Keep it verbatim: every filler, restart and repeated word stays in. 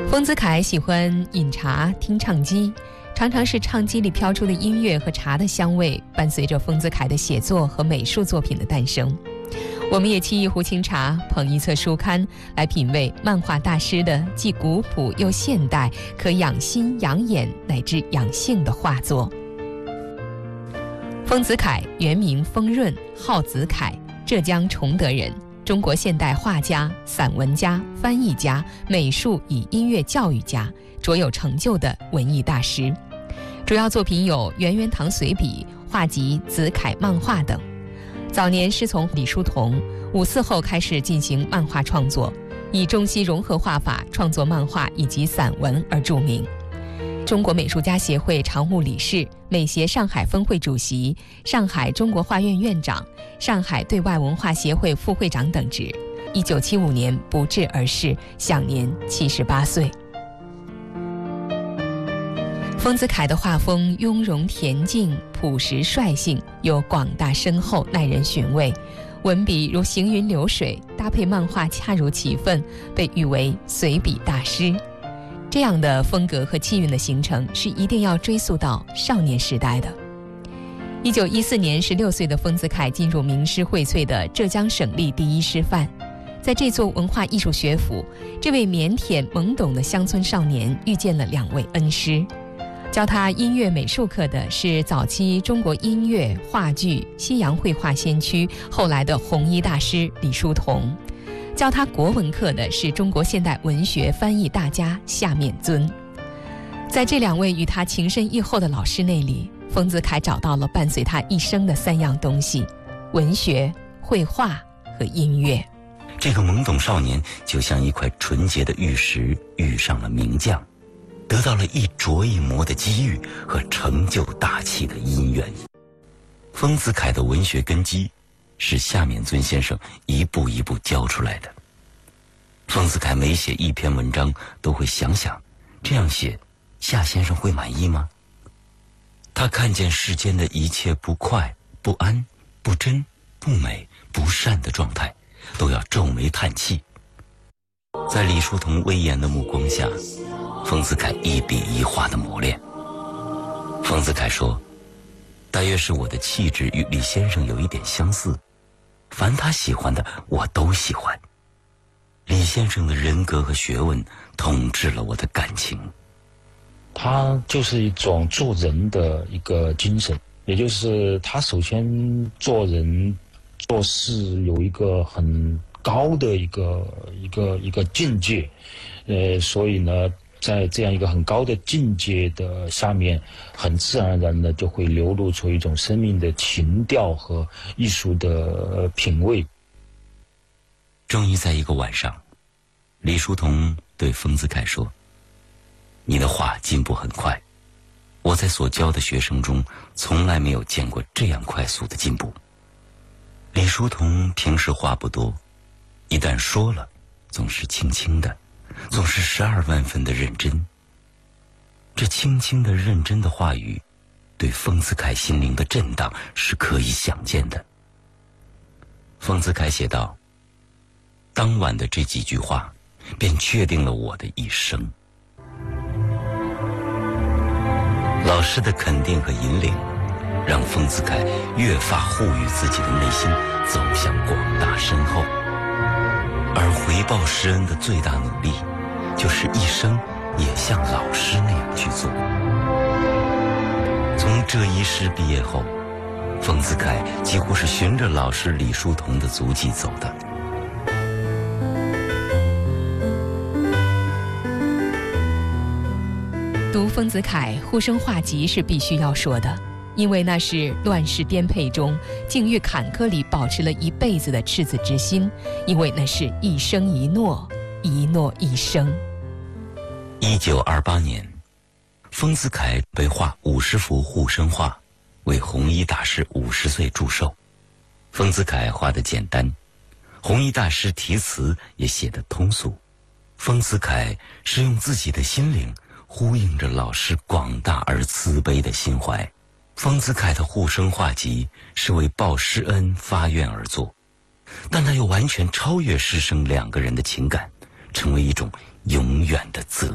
丰子恺喜欢饮茶、听唱机，常常是唱机里飘出的音乐和茶的香味，伴随着丰子恺的写作和美术作品的诞生。我们也沏一壶清茶，捧一册书刊，来品味漫画大师的既古朴又现代，可养心养眼乃至养性的画作。丰子恺原名丰润，号子恺，浙江崇德人，中国现代画家、散文家、翻译家、美术与音乐教育家，卓有成就的文艺大师。主要作品有《圆圆堂随笔》、画集《子恺漫画》等。早年师从李叔同，五四后开始进行漫画创作，以中西融合画法创作漫画以及散文而著名。中国美术家协会常务理事、美协上海分会主席、上海中国画院院长、上海对外文化协会副会长等职。一九七五年不治而逝，享年七十八岁。丰子恺的画风雍容恬静、朴实率性，又广大深厚，耐人寻味。文笔如行云流水，搭配漫画恰如其分，被誉为随笔大师。这样的风格和气韵的形成，是一定要追溯到少年时代的。一九一四年，十六岁的丰子恺进入名师荟萃的浙江省立第一师范。在这座文化艺术学府，这位腼腆懵懂的乡村少年遇见了两位恩师。教他音乐美术课的是早期中国音乐、话剧、西洋绘画先驱，后来的红衣大师李叔同。教他国文课的是中国现代文学翻译大家夏面尊。在这两位与他情深意厚的老师那里，丰子恺找到了伴随他一生的三样东西：文学、绘画和音乐。 这个懵懂少年就像一块纯洁的玉石遇上了名将，得到了一琢一磨的机遇和成就大器的因缘。丰子恺的文学根基是夏面尊先生一步一步教出来的。丰子恺每写一篇文章都会想想，这样写夏先生会满意吗？他看见世间的一切不快、不安、不真、不美、不善的状态，都要皱眉叹气。在李叔同威严的目光下，丰子恺一笔一画的磨练。丰子恺说，大约是我的气质与李先生有一点相似，凡他喜欢的我都喜欢。李先生的人格和学问统治了我的感情。 他就是一种做人的一个精神，也就是他首先做人做事有一个很高的一个一个一个境界，呃，所以呢，在这样一个很高的境界的下面，很自然而然的就会流露出一种生命的情调和艺术的品味。 终于在一个晚上，李叔同对丰子恺说，你的画进步很快，我在所教的学生中从来没有见过这样快速的进步。李叔同平时话不多，一旦说了总是轻轻的，总是十二万分的认真。这轻轻的认真的话语对丰子恺心灵的震荡是可以想见的。丰子恺写道，当晚的这几句话便确定了我的一生。老师的肯定和引领让丰子恺越发护育自己的内心走向广大深厚，而回报师恩的最大努力就是一生也像老师那样去做。从浙一师毕业后，丰子恺几乎是循着老师李叔同的足迹走的。 读丰子恺呼声画集是必须要说的，因为那是乱世颠沛中境遇坎坷里保持了一辈子的赤子之心，因为那是一生一诺，一诺一生。 一九二八年，丰子恺被画五十幅护身画，为弘一大师五十岁祝寿。丰子恺画得简单，弘一大师题词也写得通俗。丰子恺是用自己的心灵呼应着老师广大而慈悲的心怀。丰子恺的护生画集是为报师恩发愿而作，但他又完全超越师生两个人的情感，成为一种永远的责